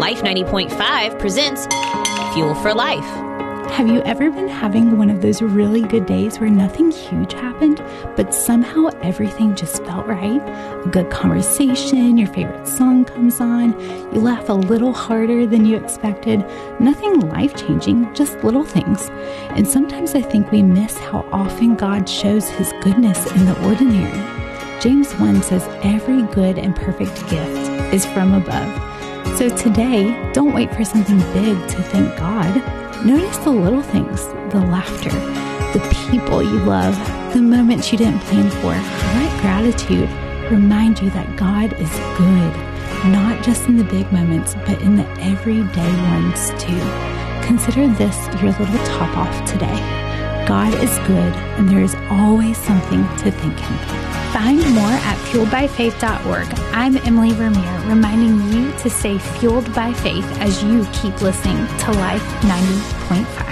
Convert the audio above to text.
Life 90.5 presents Fuel for Life. Have you ever been having one of those really good days where nothing huge happened, but somehow everything just felt right? A good conversation, your favorite song comes on, you laugh a little harder than you expected. Nothing life-changing, just little things. And sometimes I think we miss how often God shows His goodness in the ordinary. James 1 says every good and perfect gift is from above. So today, don't wait for something big to thank God. Notice the little things, the laughter, the people you love, the moments you didn't plan for. Let gratitude remind you that God is good, not just in the big moments, but in the everyday ones too. Consider this your little top off today. God is good, and there is always something to thank Him for. Find more at fueledbyfaith.org. I'm Emily Vermeer, reminding you to stay fueled by faith as you keep listening to Life 90.5.